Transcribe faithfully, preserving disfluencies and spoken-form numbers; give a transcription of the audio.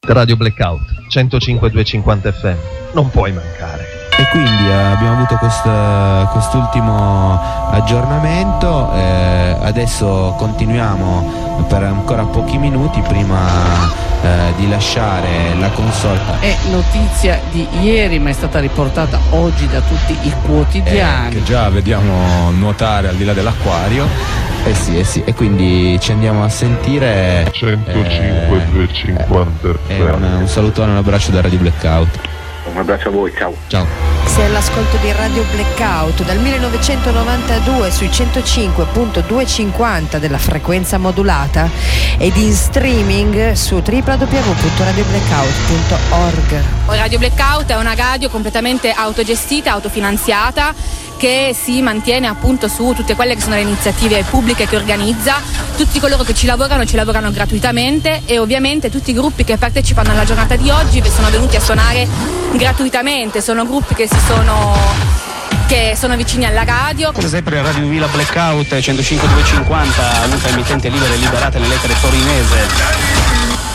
Radio Blackout centocinque duecentocinquanta F M, non puoi mancare. E quindi eh, abbiamo avuto quest, quest'ultimo aggiornamento, eh, adesso continuiamo per ancora pochi minuti prima eh, di lasciare la console. È notizia di ieri, ma è stata riportata oggi da tutti i quotidiani. Eh, che già vediamo nuotare al di là dell'acquario. Eh sì, eh sì, e quindi ci andiamo a sentire centocinque duecentocinquanta eh, eh, un, un salutone e un abbraccio da Radio Blackout. Un abbraccio a voi, ciao. Ciao. Sei all'ascolto di Radio Blackout dal millenovecentonovantadue sui centocinque virgola duecentocinquanta della frequenza modulata ed in streaming su w w w punto radio blackout punto org. Radio Blackout è una radio completamente autogestita, autofinanziata, che si mantiene appunto su tutte quelle che sono le iniziative pubbliche che organizza. Tutti coloro che ci lavorano ci lavorano gratuitamente e ovviamente tutti i gruppi che partecipano alla giornata di oggi sono venuti a suonare gratuitamente. Sono gruppi che si sono che sono vicini alla radio. Come sempre Radio Villa Blackout centocinque duecentocinquanta, l'unica emittente libera e liberata nell'etere torinese.